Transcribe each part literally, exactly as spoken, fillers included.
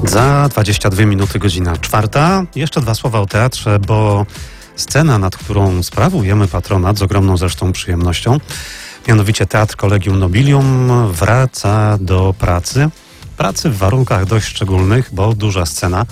Za dwadzieścia dwie minuty, godzina czwarta. Jeszcze dwa słowa o teatrze, bo scena, nad którą sprawujemy patronat, z ogromną zresztą przyjemnością, mianowicie Teatr Collegium Nobilium, wraca do pracy. Pracy w warunkach dość szczególnych, bo duża scena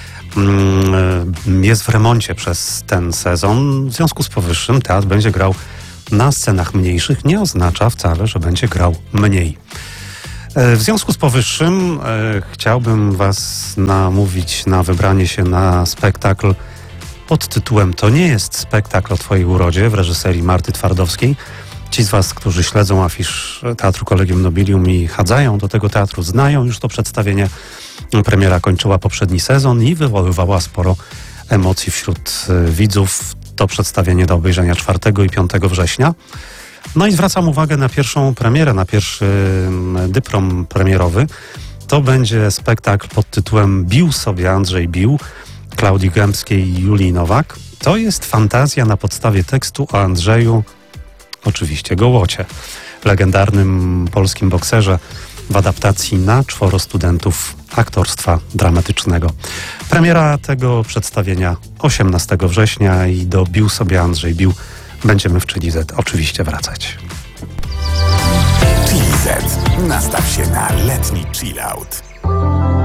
jest w remoncie przez ten sezon. W związku z powyższym teatr będzie grał na scenach mniejszych. Nie oznacza wcale, że będzie grał mniej. W związku z powyższym e, chciałbym Was namówić na wybranie się na spektakl pod tytułem To nie jest spektakl o Twojej urodzie w reżyserii Marty Twardowskiej. Ci z Was, którzy śledzą afisz Teatru Collegium Nobilium i chadzają do tego teatru, znają już to przedstawienie. Premiera kończyła poprzedni sezon i wywoływała sporo emocji wśród widzów. To przedstawienie do obejrzenia czwartego i piątego września. No i zwracam uwagę na pierwszą premierę, na pierwszy dyprom premierowy. To będzie spektakl pod tytułem Bił sobie Andrzej bił, Klaudii Gębskiej i Julii Nowak. To jest fantazja na podstawie tekstu o Andrzeju, oczywiście Gołocie, legendarnym polskim bokserze, w adaptacji na czworo studentów aktorstwa dramatycznego. Premiera tego przedstawienia osiemnastego września i do Bił sobie Andrzej bił będziemy w Chili Z oczywiście wracać. Chili Z. Nastaw się na letni chill out.